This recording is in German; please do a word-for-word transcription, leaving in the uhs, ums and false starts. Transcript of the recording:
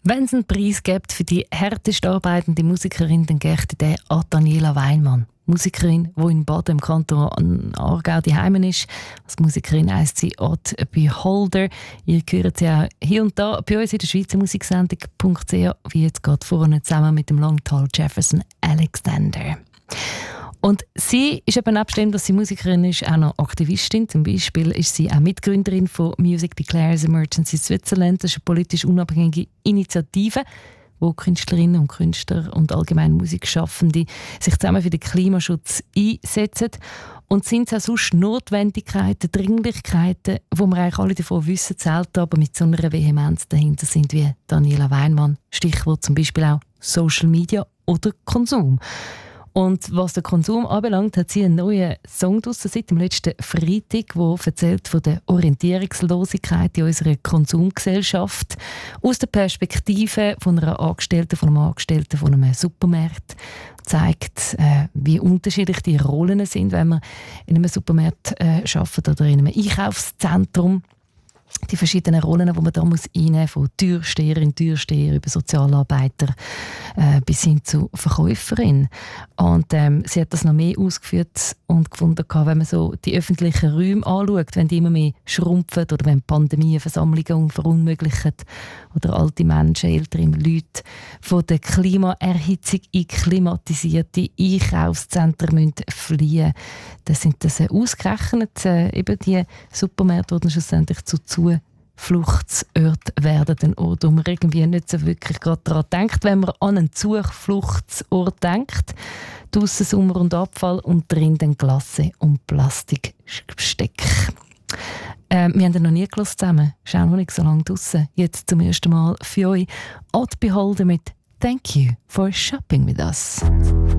Wenn es einen Preis gibt für die härtest arbeitende Musikerin, dann geht der an Daniela Weinmann. Musikerin, die in Baden im Kanton Aargau daheim ist. Als Musikerin heisst sie Odd Beholder. Ihr hört sie auch hier und da bei uns in der Schweizer Musiksendung punkt c h, wie jetzt gerade vorne zusammen mit dem Longtall Jefferson Alexander. Und sie ist eben nebst dem, dass sie Musikerin ist, auch noch Aktivistin. Zum Beispiel ist sie auch Mitgründerin von Music Declares Emergency Switzerland. Das ist eine politisch unabhängige Initiative, wo Künstlerinnen und Künstler und allgemein Musikschaffende sich zusammen für den Klimaschutz einsetzen. Und sind es auch sonst Notwendigkeiten, Dringlichkeiten, wo wir eigentlich alle davon wissen, selten aber mit so einer Vehemenz dahinter sind wie Daniela Weinmann. Stichwort zum Beispiel auch Social Media oder Konsum. Und was den Konsum anbelangt, hat sie einen neuen Song draussen seit dem letzten Freitag, der erzählt von der Orientierungslosigkeit in unserer Konsumgesellschaft aus der Perspektive von einer Angestellten, von einem Angestellten von einem Supermarkt. Zeigt, äh, wie unterschiedlich die Rollen sind, wenn man in einem Supermarkt äh, arbeitet oder in einem Einkaufszentrum. Die verschiedenen Rollen, die man da muss einnehmen muss, von Türsteherin, Türsteher über Sozialarbeiter äh, bis hin zu Verkäuferin. Und ähm, sie hat das noch mehr ausgeführt und gefunden, wenn man so die öffentlichen Räume anschaut, wenn die immer mehr schrumpfen oder wenn Pandemien Versammlungen verunmöglichen oder alte Menschen, ältere Leute von der Klimaerhitzung in klimatisierte Einkaufszentren müssen fliehen, dann sind das äh, ausgerechnet äh, eben die Supermärkte, die dann schlussendlich zu Zufluchtsorten werden oder man irgendwie nicht so wirklich gerade daran denkt, wenn man an einen Zufluchtsort denkt. Draussen Sommer und Abfall und drin dann Glasse und Plastikbesteck. Äh, wir haben ihn noch nie gehört zusammen. Ist auch noch nicht so lange draussen. Jetzt zum ersten Mal für euch Odd Beholder mit «Thank you for shopping with us».